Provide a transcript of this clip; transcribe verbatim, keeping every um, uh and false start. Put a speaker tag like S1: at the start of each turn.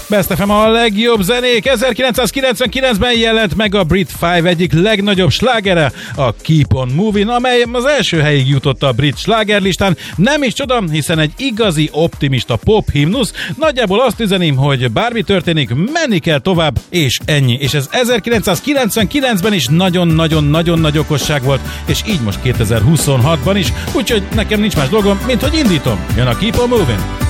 S1: Best ef em a legjobb zenék. ezerkilencszázkilencvenkilencben jelent meg a Brit Five egyik legnagyobb slágere, a Keep on Moving, amely az első helyig jutott a brit slágerlistán. Nem is csoda, hiszen egy igazi optimista pop himnusz, nagyjából azt üzeni, hogy bármi történik, menni kell tovább, és ennyi. És ez ezerkilencszázkilencvenkilencben is nagyon-nagyon-nagyon nagy okosság volt, és így most kétezer-huszonhatban is, úgyhogy nekem nincs más dolgom, mint hogy indítom. Jön a Keep on Moving.